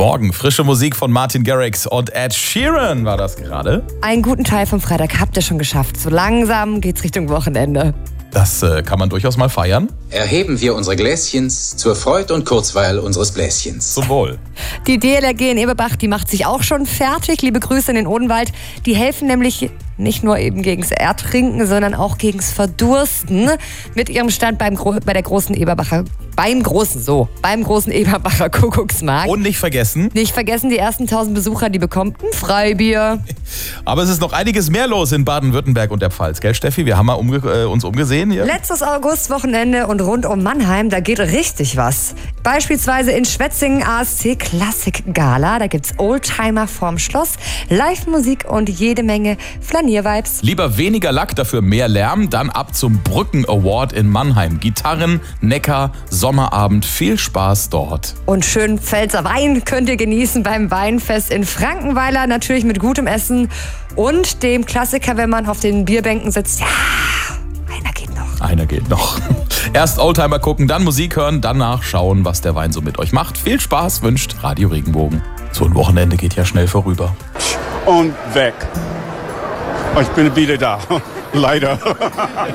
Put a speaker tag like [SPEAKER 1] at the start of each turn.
[SPEAKER 1] Morgen. Frische Musik von Martin Garrix und Ed Sheeran war das gerade.
[SPEAKER 2] Einen guten Teil vom Freitag habt ihr schon geschafft. So langsam geht's Richtung Wochenende.
[SPEAKER 1] Das kann man durchaus mal feiern.
[SPEAKER 3] Erheben wir unsere Gläschens zur Freud und Kurzweil unseres Bläschens.
[SPEAKER 1] Zum Wohl.
[SPEAKER 2] Die DLRG in Eberbach, die macht sich auch schon fertig. Liebe Grüße in den Odenwald. Die helfen nämlich nicht nur eben gegens Ertrinken, sondern auch gegens Verdursten mit ihrem Stand beim großen Eberbacher Kuckucksmarkt.
[SPEAKER 1] Und nicht vergessen,
[SPEAKER 2] die ersten 1000 Besucher, die bekommen ein Freibier.
[SPEAKER 1] aber es ist noch einiges mehr los in Baden-Württemberg und der Pfalz, gell Steffi? Wir haben mal uns umgesehen hier.
[SPEAKER 2] Letztes Augustwochenende und rund um Mannheim, da geht richtig was. Beispielsweise in Schwetzingen ASC Klassik Gala, da gibt's Oldtimer vorm Schloss, Live-Musik und jede Menge Flaniervibes.
[SPEAKER 1] Lieber weniger Lack, dafür mehr Lärm, dann ab zum Brücken Award in Mannheim. Gitarren, Neckar, Sommerabend, viel Spaß dort.
[SPEAKER 2] Und schön Pfälzer Wein könnt ihr genießen beim Weinfest in Frankenweiler, natürlich mit gutem Essen und dem Klassiker, wenn man auf den Bierbänken sitzt. Ja, einer geht noch.
[SPEAKER 1] Erst Oldtimer gucken, dann Musik hören, danach schauen, was der Wein so mit euch macht. Viel Spaß wünscht Radio Regenbogen. So ein Wochenende geht ja schnell vorüber.
[SPEAKER 4] Und weg. Ich bin wieder da. Leider.